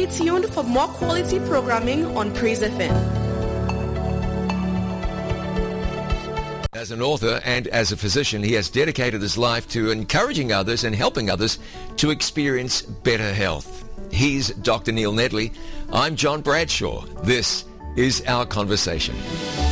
Stay tuned for more quality programming on Praise FM. As an author and as a physician, he has dedicated his life to encouraging others and helping others to experience better health. He's Dr. Neil Nedley. I'm John Bradshaw. This is Our Conversation.